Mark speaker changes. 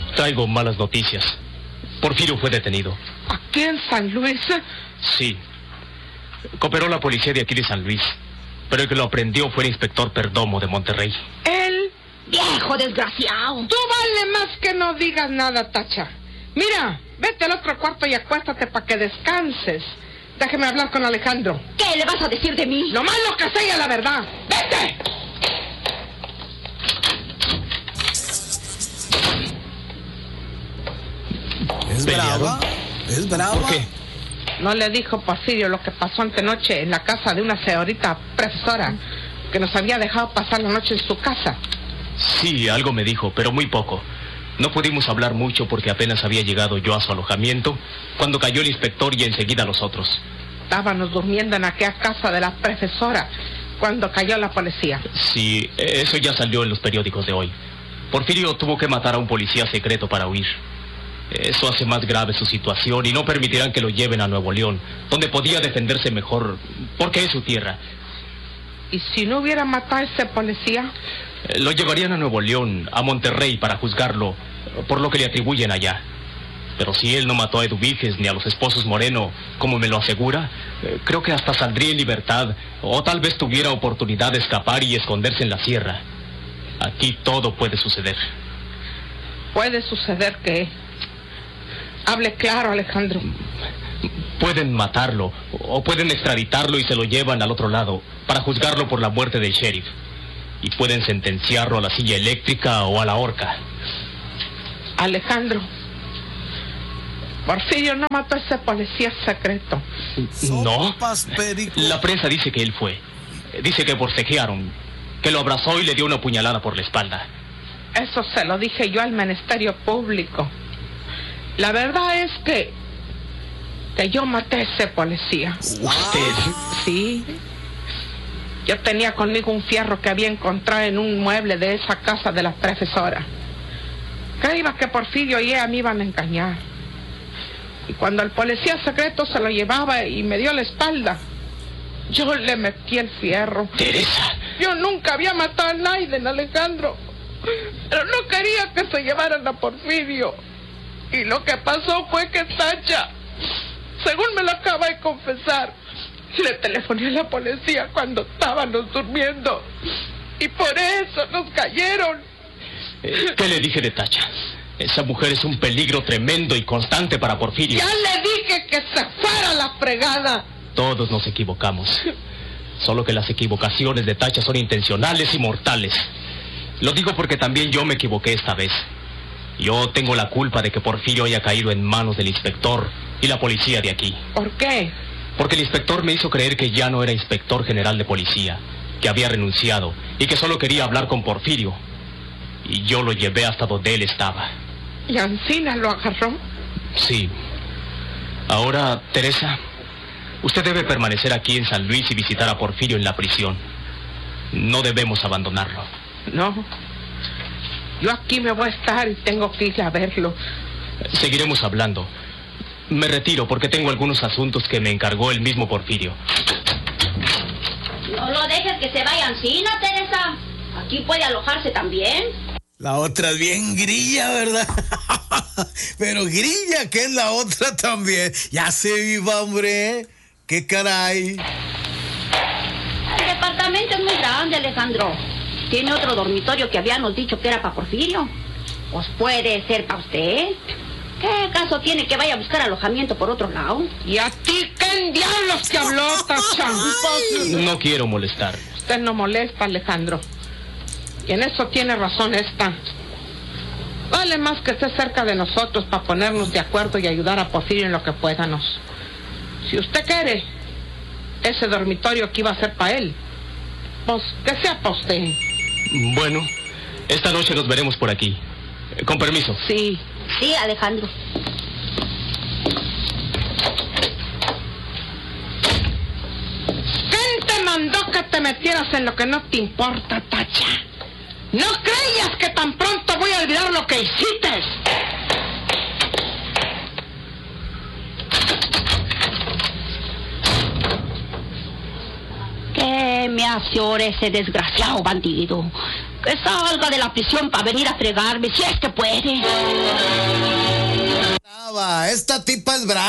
Speaker 1: Traigo malas noticias. Porfirio fue detenido.
Speaker 2: ¿Aquí en San Luis?
Speaker 1: Sí. Cooperó la policía de aquí de San Luis. Pero el que lo aprendió fue el inspector Perdomo de Monterrey.
Speaker 2: ¿Él?
Speaker 3: ¡Viejo desgraciado!
Speaker 2: Tú vale más que no digas nada, Tacha. Mira, vete al otro cuarto y acuéstate para que descanses. Déjeme hablar con Alejandro.
Speaker 3: ¿Qué le vas a decir de mí?
Speaker 2: Lo malo que sea la verdad. ¡Vete!
Speaker 4: ¿Es brava? ¿Es brava?
Speaker 1: ¿Por qué?
Speaker 2: ¿No le dijo Porfirio lo que pasó antenoche en la casa de una señorita profesora que nos había dejado pasar la noche en su casa?
Speaker 1: Sí, algo me dijo, pero muy poco. No pudimos hablar mucho porque apenas había llegado yo a su alojamiento cuando cayó el inspector y enseguida los otros.
Speaker 2: Estábamos durmiendo en aquella casa de la profesora cuando cayó la policía.
Speaker 1: Sí, eso ya salió en los periódicos de hoy. Porfirio tuvo que matar a un policía secreto para huir. Eso hace más grave su situación y no permitirán que lo lleven a Nuevo León, donde podía defenderse mejor, porque es su tierra.
Speaker 2: ¿Y si no hubiera matado a ese policía?
Speaker 1: Lo llevarían a Nuevo León, a Monterrey, para juzgarlo por lo que le atribuyen allá. Pero si él no mató a Eduviges ni a los esposos Moreno, como me lo asegura, creo que hasta saldría en libertad, o tal vez tuviera oportunidad de escapar y esconderse en la sierra. Aquí todo puede suceder.
Speaker 2: ¿Puede suceder qué? Hable claro, Alejandro.
Speaker 1: Pueden matarlo, o pueden extraditarlo y se lo llevan al otro lado, para juzgarlo por la muerte del sheriff. Y pueden sentenciarlo a la silla eléctrica o a la horca.
Speaker 2: Alejandro, Porfirio no mató a ese policía secreto.
Speaker 1: ¿No?
Speaker 4: Sopas, perico.
Speaker 1: La prensa dice que él fue. Dice que forcejearon, que lo abrazó y le dio una puñalada por la espalda.
Speaker 2: Eso se lo dije yo al Ministerio Público. La verdad es que yo maté a ese policía.
Speaker 1: ¿Usted?
Speaker 2: Sí. Yo tenía conmigo un fierro que había encontrado en un mueble de esa casa de la profesora. Creía que Porfirio y ella me iban a engañar. Y cuando el policía secreto se lo llevaba y me dio la espalda, yo le metí el fierro.
Speaker 1: Teresa.
Speaker 2: Yo nunca había matado a nadie, Alejandro. Pero no quería que se llevaran a Porfirio. Y lo que pasó fue que Tacha, según me lo acaba de confesar, le telefoné a la policía cuando estábamos durmiendo. Y por eso nos cayeron.
Speaker 1: ¿Qué le dije de Tacha? Esa mujer es un peligro tremendo y constante para Porfirio.
Speaker 2: Ya le dije que se fuera a la fregada.
Speaker 1: Todos nos equivocamos. Solo que las equivocaciones de Tacha son intencionales y mortales. Lo digo porque también yo me equivoqué esta vez. Yo tengo la culpa de que Porfirio haya caído en manos del inspector y la policía de aquí.
Speaker 2: ¿Por qué?
Speaker 1: Porque el inspector me hizo creer que ya no era inspector general de policía, que había renunciado y que solo quería hablar con Porfirio. Y yo lo llevé hasta donde él estaba.
Speaker 2: ¿Y Ancina lo agarró?
Speaker 1: Sí. Ahora, Teresa, usted debe permanecer aquí en San Luis y visitar a Porfirio en la prisión. No debemos abandonarlo.
Speaker 2: No. Yo aquí me voy a estar y tengo que ir a verlo.
Speaker 1: Seguiremos hablando. Me retiro porque tengo algunos asuntos que me encargó el mismo Porfirio.
Speaker 3: No lo dejes que se vaya Ancina, Teresa. Aquí puede alojarse también.
Speaker 4: La otra es bien grilla, ¿verdad? Pero grilla, que es la otra también. Ya se viva, hombre. ¿Qué caray?
Speaker 3: El departamento es muy grande, Alejandro. Tiene otro dormitorio que habíamos dicho que era para Porfirio. Pues puede ser para usted. ¿Qué caso tiene que vaya a buscar alojamiento por otro lado?
Speaker 2: ¿Y a ti qué diablos te habló, Tacha?
Speaker 1: No quiero molestar.
Speaker 2: Usted no molesta, Alejandro. Y en eso tiene razón esta. Vale más que esté cerca de nosotros para ponernos de acuerdo y ayudar a Porfirio en lo que podamos. Si usted quiere, ese dormitorio que iba a ser para él, pues que sea para usted.
Speaker 1: Bueno, esta noche nos veremos por aquí. Con permiso.
Speaker 2: Sí.
Speaker 3: Sí, Alejandro.
Speaker 2: ¿Quién te mandó que te metieras en lo que no te importa, Tacha? No creas que tan pronto voy a olvidar lo que hiciste.
Speaker 3: ¿Qué me hace ahora ese desgraciado bandido? Que salga de la prisión para venir a fregarme, si es que puede.
Speaker 4: Esta tipa es brava.